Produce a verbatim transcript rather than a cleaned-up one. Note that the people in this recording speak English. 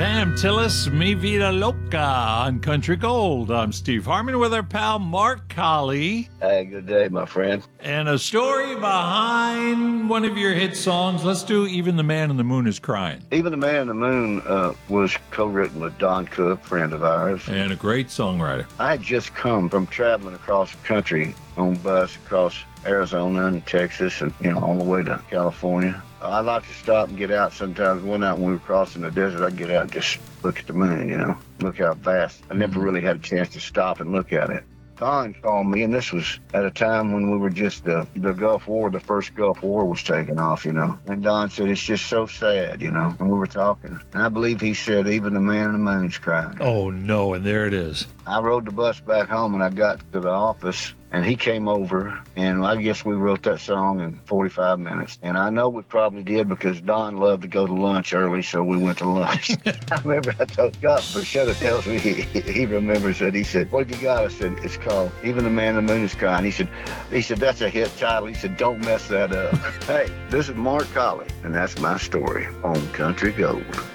Pam Tillis, Mi Vida Loca on Country Gold. I'm Steve Harmon with our pal Mark Colley. Hey, good day, my friend. And a story behind one of your hit songs. Let's do Even the Man in the Moon is Crying. Even the Man in the Moon uh, was co-written with Don Cook, friend of ours. And a great songwriter. I had just come from traveling across the country on bus across Arizona and Texas and, you know, all the way to California. I like to stop and get out sometimes. One night when we were crossing the desert, I'd get out and just look at the moon, you know, look how vast. I never really had a chance to stop and look at it. Don called me, and this was at a time when we were just, uh, the Gulf War, the first Gulf War was taking off, you know. And Don said, it's just so sad, you know, and we were talking. And I believe he said, even the man in the moon's crying. Oh, no, and there it is. I rode the bus back home, and I got to the office, and he came over, and I guess we wrote that song in forty-five minutes. And I know we probably did because Don loved to go to lunch early, so we went to lunch. I remember I told Scott Bruschetta tells me he, he remembers it. He said, what have you got? I said, it's called Even the Man in the Moon is Crying. He said, he said, that's a hit title. He said, don't mess that up. Hey, this is Mark Colley, and that's my story on Country Gold.